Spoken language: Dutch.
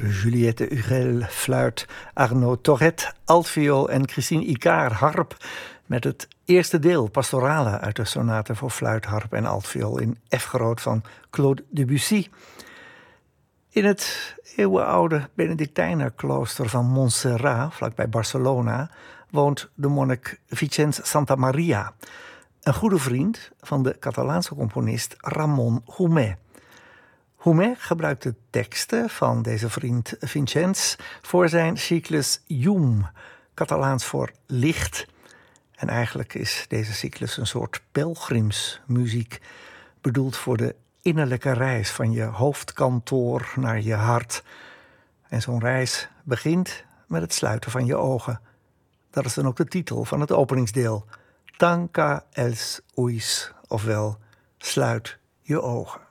Juliette Hugel fluit, Arnaud Toret altviool en Christine Icard harp met het eerste deel pastorale uit de sonate voor fluit, harp en altviool in F groot van Claude Debussy. In het eeuwenoude Benedictijnerklooster van Montserrat, vlakbij Barcelona, woont de monnik Vicent Santa Maria, een goede vriend van de Catalaanse componist Ramon Humet. Humet gebruikt de teksten van deze vriend Vicens voor zijn cyclus Llum, Catalaans voor licht. En eigenlijk is deze cyclus een soort pelgrimsmuziek, bedoeld voor de innerlijke reis van je hoofdkantoor naar je hart. En zo'n reis begint met het sluiten van je ogen. Dat is dan ook de titel van het openingsdeel. Tanca els ulls, ofwel sluit je ogen.